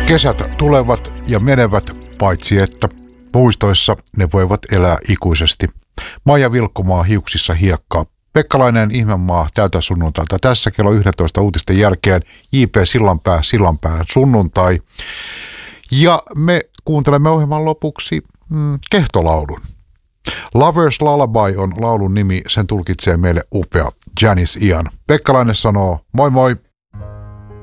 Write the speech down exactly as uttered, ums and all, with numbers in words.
Kesät tulevat ja menevät, paitsi että muistoissa ne voivat elää ikuisesti. Maija Vilkkumaa hiuksissa hiekkaa. Pekkalainen Ihmemaa tältä sunnuntailta. Tässä kello yksitoista uutisten jälkeen J P Sillanpää, Sillanpää sunnuntai. Ja me kuuntelemme ohjelman lopuksi mm, kehtolaulun. Lover's Lullaby on laulun nimi, sen tulkitsee meille upea Janice Ian. Pekkalainen sanoo moi moi.